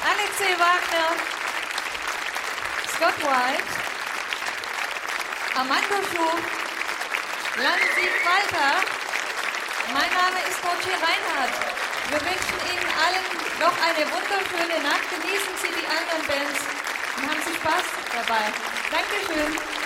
Alexei Wagner, Scott White, Armando Schuf, Lansieg Walter. Mein Name ist Dorothee Reinhardt. Wir wünschen Ihnen allen noch eine wunderschöne Nacht. Genießen Sie die anderen Bands und haben Sie Spaß dabei. Dankeschön.